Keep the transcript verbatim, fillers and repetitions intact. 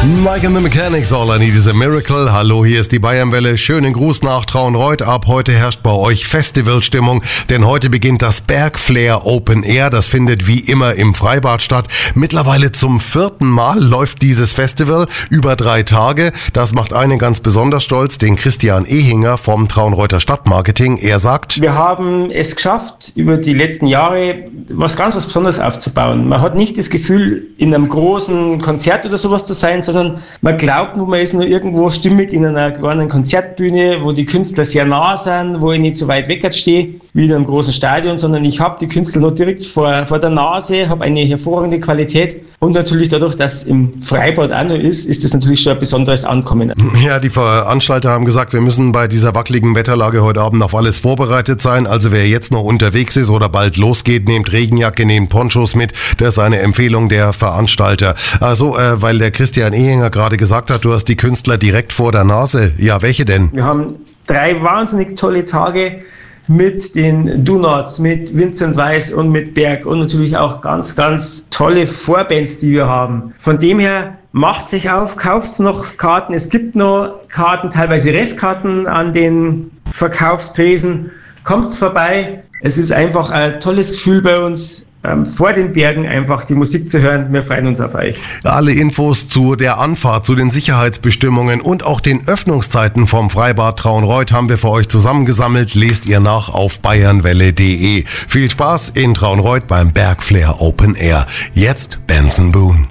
Mike and the Mechanics, all I need is a miracle. Hallo, hier ist die Bayernwelle. Schönen Gruß nach Traunreut. Ab heute herrscht bei euch Festivalstimmung, denn heute beginnt das Bergflair Open Air. Das findet wie immer im Freibad statt. Mittlerweile zum vierten Mal läuft dieses Festival über drei Tage. Das macht einen ganz besonders stolz, den Christian Ehinger vom Traunreuter Stadtmarketing. Er sagt: Wir haben es geschafft, über die letzten Jahre was ganz was Besonderes aufzubauen. Man hat nicht das Gefühl, in einem großen Konzert oder sowas zu sein, sondern man glaubt, man ist nur irgendwo stimmig in einer kleinen Konzertbühne, wo die Künstler sehr nah sind, wo ich nicht so weit weg stehe wie in einem großen Stadion, sondern ich habe die Künstler noch direkt vor, vor der Nase, habe eine hervorragende Qualität und natürlich dadurch, dass es im Freibad auch noch ist, ist das natürlich schon ein besonderes Ankommen. Ja, die Veranstalter haben gesagt, wir müssen bei dieser wackeligen Wetterlage heute Abend auf alles vorbereitet sein. Also wer jetzt noch unterwegs ist oder bald losgeht, nehmt Regenjacke, nehmt Ponchos mit. Das ist eine Empfehlung der Veranstalter. Also, äh, weil der Christian Ehinger gerade gesagt hat, du hast die Künstler direkt vor der Nase. Ja, welche denn? Wir haben drei wahnsinnig tolle Tage mit den Donuts, mit Vincent Weiss und mit Berg und natürlich auch ganz, ganz tolle Vorbands, die wir haben. Von dem her, macht sich auf, kauft noch Karten. Es gibt noch Karten, teilweise Restkarten an den Verkaufstresen. Kommt vorbei. Es ist einfach ein tolles Gefühl bei uns, ähm, vor den Bergen einfach die Musik zu hören. Wir freuen uns auf euch. Alle Infos zu der Anfahrt, zu den Sicherheitsbestimmungen und auch den Öffnungszeiten vom Freibad Traunreut haben wir für euch zusammengesammelt. Lest ihr nach auf bayernwelle punkt de. Viel Spaß in Traunreut beim Bergflair Open Air. Jetzt Benson Boone.